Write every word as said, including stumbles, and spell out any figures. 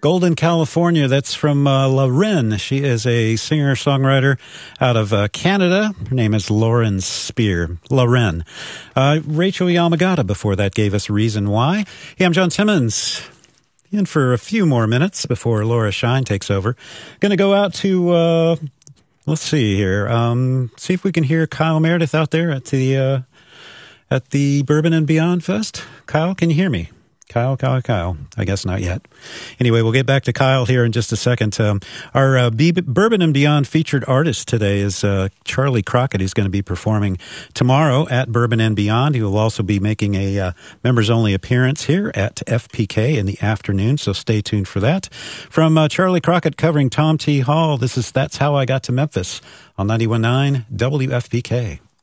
Golden, California. That's from uh, Lauren. She is a singer-songwriter out of uh, Canada. Her name is Lauren Spear. Lauren. Uh, Rachel Yamagata before that gave us Reason Why. Hey, I'm John Timmons. In for a few more minutes before Laura Shine takes over. Going to go out to, uh, let's see here, um, see if we can hear Kyle Meredith out there at the uh, at the Bourbon and Beyond Fest. Kyle, can you hear me? Kyle, Kyle, Kyle. I guess not yet. Anyway, we'll get back to Kyle here in just a second. Um, our uh, B- Bourbon and Beyond featured artist today is uh, Charlie Crockett. He's going to be performing tomorrow at Bourbon and Beyond. He will also be making a uh, members-only appearance here at F P K in the afternoon, so stay tuned for that. From uh, Charlie Crockett covering Tom T. Hall, this is That's How I Got to Memphis on ninety-one point nine W F P K.